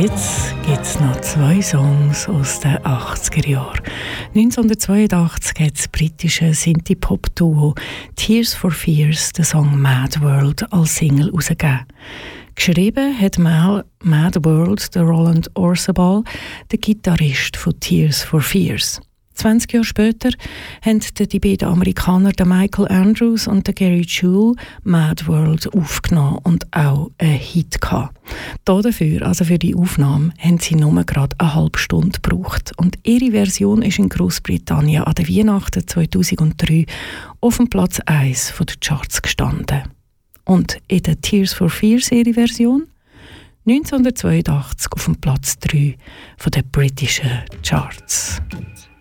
Jetzt gibt es noch 2 Songs aus den 80er Jahren. 1982 hat das britische Synthie-Pop-Duo Tears for Fears den Song Mad World als Single herausgegeben. Geschrieben hat Mad World der Roland Orzabal, der Gitarrist von Tears for Fears. 20 Jahre später haben die beiden Amerikaner, der Michael Andrews und der Gary Juhl, Mad World aufgenommen und auch einen Hit gehabt. Dafür, also für die Aufnahme, haben sie nur gerade eine halbe Stunde gebraucht. Und ihre Version ist in Großbritannien an der Weihnachten 2003 auf dem Platz 1 der Charts gestanden. Und in der Tears for Fears ihre Version 1982 auf dem Platz 3 der britischen Charts.